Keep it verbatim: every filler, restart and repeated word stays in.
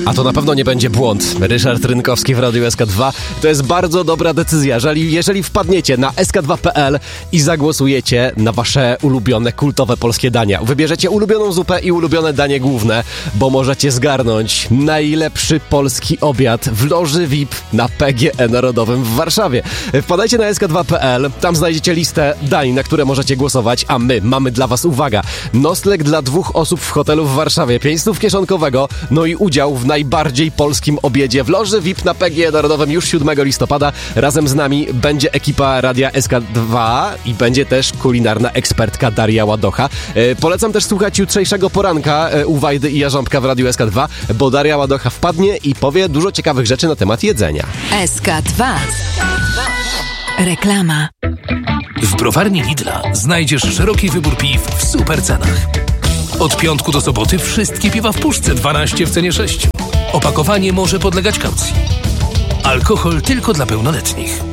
A to na pewno nie będzie błąd. Ryszard Rynkowski w Radiu S K dwa. To jest bardzo dobra decyzja. Jeżeli, jeżeli wpadniecie na S K dwa kropka P L i zagłosujecie na wasze ulubione, kultowe polskie dania. Wybierzecie ulubioną zupę i ulubione danie główne, bo możecie zgarnąć najlepszy polski obiad w loży V I P na P G E Narodowym w Warszawie. Wpadajcie na S K dwa kropka P L, tam znajdziecie listę dań, na które możecie głosować, a my mamy dla was, uwaga, nocleg dla dwóch osób w hotelu w Warszawie, pięć stów kieszonkowego, no i udział w najbardziej polskim obiedzie w loży V I P na P G E Narodowym już siódmego listopada. Razem z nami będzie ekipa Radia S K dwa i będzie też kulinarna ekspertka Daria Ładocha. E, polecam też słuchać jutrzejszego poranka e, u Wajdy i Jarząbka w Radiu S K dwa, bo Daria Ładocha wpadnie i powie dużo ciekawych rzeczy na temat jedzenia. S K dwa. Reklama. W browarni Lidla znajdziesz szeroki wybór piw w super cenach. Od piątku do soboty wszystkie piwa w puszce, dwanaście w cenie sześć. Opakowanie może podlegać kaucji. Alkohol tylko dla pełnoletnich.